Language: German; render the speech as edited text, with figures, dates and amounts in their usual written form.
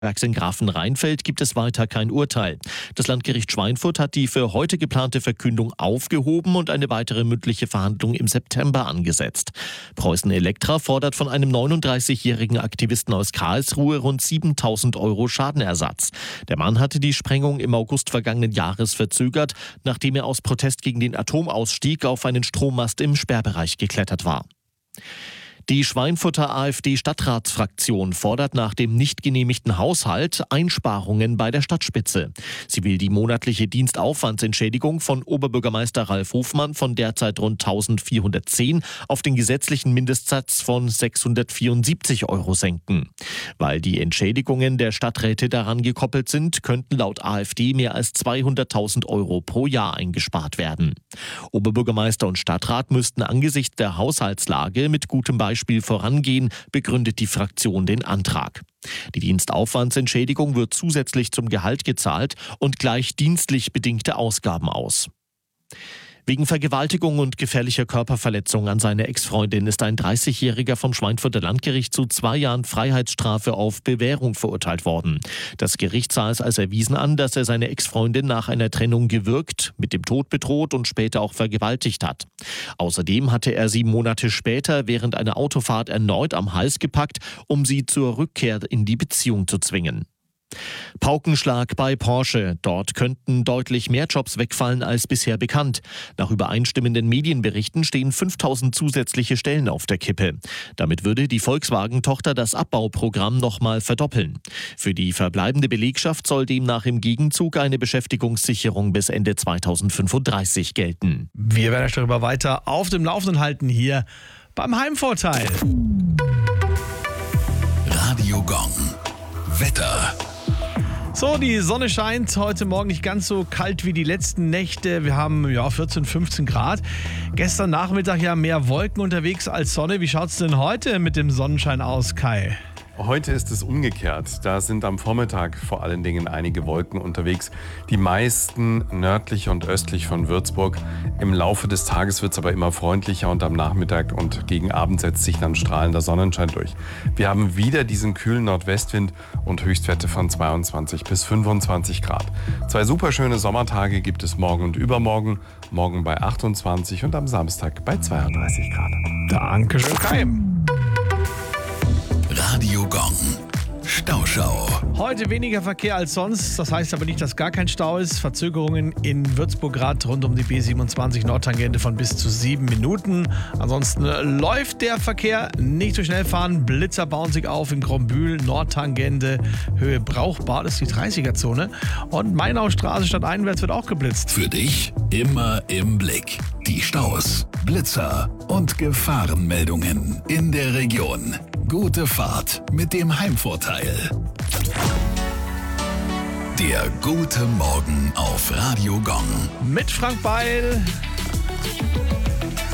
In Grafenrheinfeld gibt es weiter kein Urteil. Das Landgericht Schweinfurt hat die für heute geplante Verkündung aufgehoben und eine weitere mündliche Verhandlung im September angesetzt. Preußen Elektra fordert von einem 39-jährigen Aktivisten aus Karlsruhe rund 7.000 € Schadenersatz. Der Mann hatte die Sprengung im August vergangenen Jahres verzögert, nachdem er aus Protest gegen den Atomausstieg auf einen Strommast im Sperrbereich geklettert war. Die Schweinfurter AfD-Stadtratsfraktion fordert nach dem nicht genehmigten Haushalt Einsparungen bei der Stadtspitze. Sie will die monatliche Dienstaufwandsentschädigung von Oberbürgermeister Ralf Hofmann von derzeit rund 1.410 auf den gesetzlichen Mindestsatz von 674 € senken. Weil die Entschädigungen der Stadträte daran gekoppelt sind, könnten laut AfD mehr als 200.000 € pro Jahr eingespart werden. Oberbürgermeister und Stadtrat müssten angesichts der Haushaltslage mit gutem Beispiel vorangehen, begründet die Fraktion den Antrag. Die Dienstaufwandsentschädigung wird zusätzlich zum Gehalt gezahlt und gleicht dienstlich bedingte Ausgaben aus. Wegen Vergewaltigung und gefährlicher Körperverletzung an seine Ex-Freundin ist ein 30-Jähriger vom Schweinfurter Landgericht zu 2 Jahren Freiheitsstrafe auf Bewährung verurteilt worden. Das Gericht sah es als erwiesen an, dass er seine Ex-Freundin nach einer Trennung gewürgt, mit dem Tod bedroht und später auch vergewaltigt hat. Außerdem hatte er 7 Monate später während einer Autofahrt erneut am Hals gepackt, um sie zur Rückkehr in die Beziehung zu zwingen. Paukenschlag bei Porsche. Dort könnten deutlich mehr Jobs wegfallen als bisher bekannt. Nach übereinstimmenden Medienberichten stehen 5.000 zusätzliche Stellen auf der Kippe. Damit würde die Volkswagen-Tochter das Abbauprogramm nochmal verdoppeln. Für die verbleibende Belegschaft soll demnach im Gegenzug eine Beschäftigungssicherung bis Ende 2035 gelten. Wir werden euch darüber weiter auf dem Laufenden halten hier beim Heimvorteil. Radio Gong. Wetter. So, die Sonne scheint heute Morgen nicht ganz so kalt wie die letzten Nächte. Wir haben 14, 15 Grad. Gestern Nachmittag ja mehr Wolken unterwegs als Sonne. Wie schaut es denn heute mit dem Sonnenschein aus, Kai? Heute ist es umgekehrt. Da sind am Vormittag vor allen Dingen einige Wolken unterwegs. Die meisten nördlich und östlich von Würzburg. Im Laufe des Tages wird es aber immer freundlicher und am Nachmittag und gegen Abend setzt sich dann strahlender Sonnenschein durch. Wir haben wieder diesen kühlen Nordwestwind und Höchstwerte von 22 bis 25 Grad. 2 superschöne Sommertage gibt es morgen und übermorgen. Morgen bei 28 und am Samstag bei 32 Grad. Dankeschön, Kai. Radio Gong. Stauschau. Heute weniger Verkehr als sonst. Das heißt aber nicht, dass gar kein Stau ist. Verzögerungen in Würzburg gerade rund um die B27 Nordtangente von bis zu 7 Minuten. Ansonsten läuft der Verkehr. Nicht zu schnell fahren. Blitzer bauen sich auf in Grombühl. Nordtangente. Höhe brauchbar. Das ist die 30er-Zone. Und Mainaustraße stadteinwärts wird auch geblitzt. Für dich immer im Blick. Die Staus, Blitzer und Gefahrenmeldungen in der Region. Gute Fahrt mit dem Heimvorteil. Der gute Morgen auf Radio Gong. Mit Frank Beil.